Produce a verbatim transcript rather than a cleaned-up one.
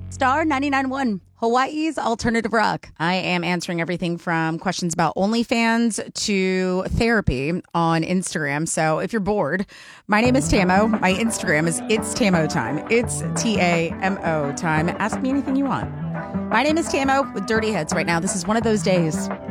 Star ninety-nine point one, Hawaii's alternative rock. I am answering everything from questions about OnlyFans to therapy on Instagram. So if you're bored, my name is Tamo. My Instagram is It's Tamo Time. It's T A M O time. Ask me anything you want. My name is Tamo with Dirty Hits right now. This is one of those days.